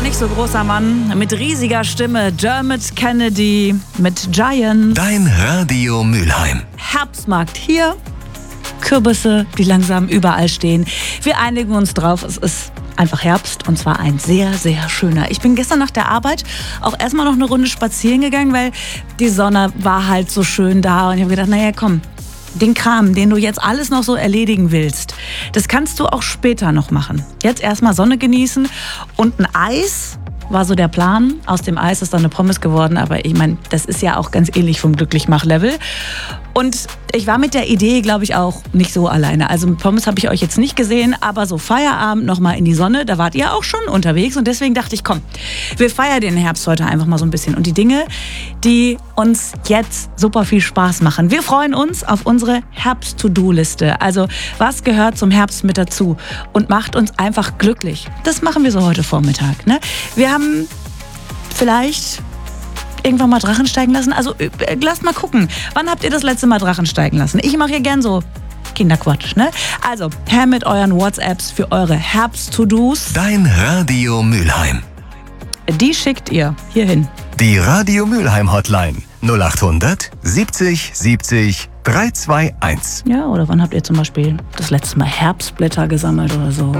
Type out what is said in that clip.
nicht so großer Mann mit riesiger Stimme, Dermot Kennedy mit Giants. Dein Radio Mülheim. Herbstmarkt hier, Kürbisse, die langsam überall stehen. Wir einigen uns drauf, es ist einfach Herbst und zwar ein sehr, sehr schöner. Ich bin gestern nach der Arbeit auch erstmal noch eine Runde spazieren gegangen, weil die Sonne war halt so schön da und ich habe gedacht, naja komm, den Kram, den du jetzt alles noch so erledigen willst, das kannst du auch später noch machen. Jetzt erstmal Sonne genießen und ein Eis war so der Plan. Aus dem Eis ist dann eine Pommes geworden, aber ich meine, das ist ja auch ganz ähnlich vom Glücklichmach-Level. Und ich war mit der Idee, glaube ich, auch nicht so alleine. Also mit Pommes habe ich euch jetzt nicht gesehen, aber so Feierabend nochmal in die Sonne, da wart ihr auch schon unterwegs. Und deswegen dachte ich, komm, wir feiern den Herbst heute einfach mal so ein bisschen. Und die Dinge, die uns jetzt super viel Spaß machen. Wir freuen uns auf unsere Herbst-To-Do-Liste. Also was gehört zum Herbst mit dazu und macht uns einfach glücklich. Das machen wir so heute Vormittag. Ne? Wir haben vielleicht irgendwann mal Drachen steigen lassen. Also lasst mal gucken. Wann habt ihr das letzte Mal Drachen steigen lassen? Ich mache hier gern so Kinderquatsch, ne? Also, her mit euren WhatsApps für eure Herbst-To-Dos. Dein Radio Mülheim. Die schickt ihr hierhin. Die Radio Mülheim Hotline 0800 70 70 321. Ja, oder wann habt ihr zum Beispiel das letzte Mal Herbstblätter gesammelt oder so?